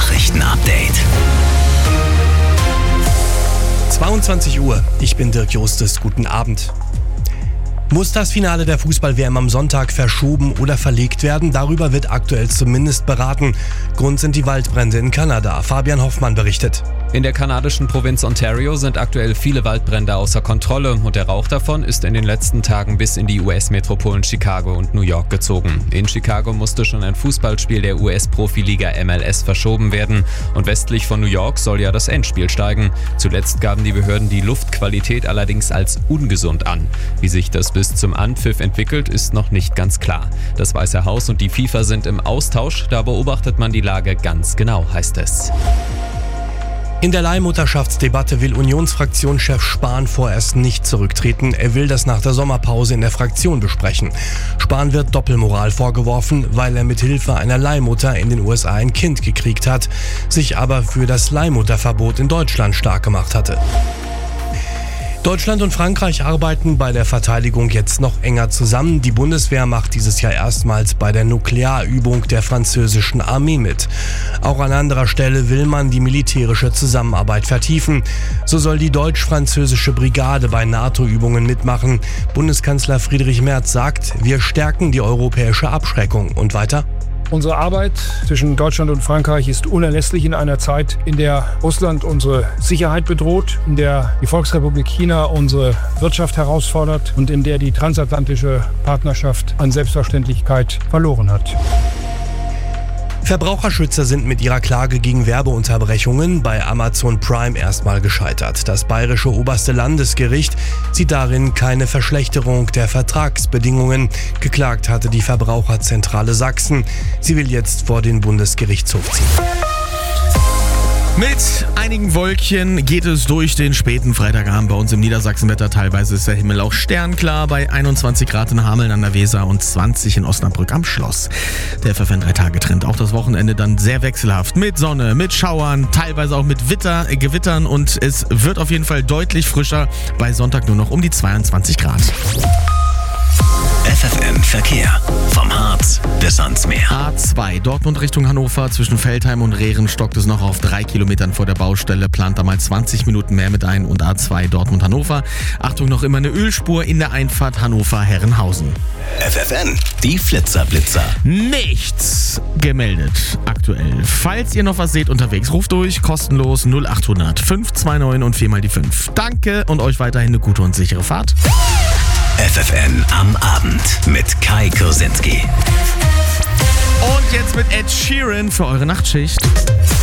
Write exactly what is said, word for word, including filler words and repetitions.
Nachrichten-Update. zweiundzwanzig Uhr, ich bin Dirk Justus, guten Abend. Muss das Finale der Fußball-W M am Sonntag verschoben oder verlegt werden? Darüber wird aktuell zumindest beraten. Grund sind die Waldbrände in Kanada. Fabian Hoffmann berichtet. In der kanadischen Provinz Ontario sind aktuell viele Waldbrände außer Kontrolle und der Rauch davon ist in den letzten Tagen bis in die U S-Metropolen Chicago und New York gezogen. In Chicago musste schon ein Fußballspiel der U S-Profiliga M L S verschoben werden und westlich von New York soll ja das Endspiel steigen. Zuletzt gaben die Behörden die Luftqualität allerdings als ungesund an. Wie sich das bis zum Anpfiff entwickelt, ist noch nicht ganz klar. Das Weiße Haus und die FIFA sind im Austausch, da beobachtet man die Lage ganz genau, heißt es. In der Leihmutterschaftsdebatte will Unionsfraktionschef Spahn vorerst nicht zurücktreten. Er will das nach der Sommerpause in der Fraktion besprechen. Spahn wird Doppelmoral vorgeworfen, weil er mit Hilfe einer Leihmutter in den U S A ein Kind gekriegt hat, sich aber für das Leihmutterverbot in Deutschland stark gemacht hatte. Deutschland und Frankreich arbeiten bei der Verteidigung jetzt noch enger zusammen. Die Bundeswehr macht dieses Jahr erstmals bei der Nuklearübung der französischen Armee mit. Auch an anderer Stelle will man die militärische Zusammenarbeit vertiefen. So soll die deutsch-französische Brigade bei NATO-Übungen mitmachen. Bundeskanzler Friedrich Merz sagt, wir stärken die europäische Abschreckung. Und weiter? Unsere Arbeit zwischen Deutschland und Frankreich ist unerlässlich in einer Zeit, in der Russland unsere Sicherheit bedroht, in der die Volksrepublik China unsere Wirtschaft herausfordert und in der die transatlantische Partnerschaft an Selbstverständlichkeit verloren hat. Verbraucherschützer sind mit ihrer Klage gegen Werbeunterbrechungen bei Amazon Prime erstmal gescheitert. Das bayerische oberste Landesgericht sieht darin keine Verschlechterung der Vertragsbedingungen. Geklagt hatte die Verbraucherzentrale Sachsen. Sie will jetzt vor den Bundesgerichtshof ziehen. Mit einigen Wolkchen geht es durch den späten Freitagabend bei uns im Niedersachsenwetter. Teilweise ist der Himmel auch sternklar bei einundzwanzig Grad in Hameln an der Weser und zwanzig in Osnabrück am Schloss. Der F F N drei Tage Trend. Auch das Wochenende dann sehr wechselhaft. Mit Sonne, mit Schauern, teilweise auch mit Witter, äh, Gewittern und es wird auf jeden Fall deutlich frischer. Bei Sonntag nur noch um die zweiundzwanzig Grad. F F N Verkehr. Vom Harz bis ans Meer. A zwei Dortmund Richtung Hannover. Zwischen Veltheim und Rehren stockt es noch auf drei Kilometern vor der Baustelle. Plant da mal zwanzig Minuten mehr mit ein. Und A zwei Dortmund-Hannover. Achtung, noch immer eine Ölspur in der Einfahrt Hannover-Herrenhausen. F F N, die Flitzer-Blitzer. Nichts gemeldet aktuell. Falls ihr noch was seht unterwegs, ruft durch. Kostenlos null acht hundert fünf zwei neun und vier mal die fünf. Danke und euch weiterhin eine gute und sichere Fahrt. F F N am Abend mit Kai Kursinski. Und jetzt mit Ed Sheeran für eure Nachtschicht.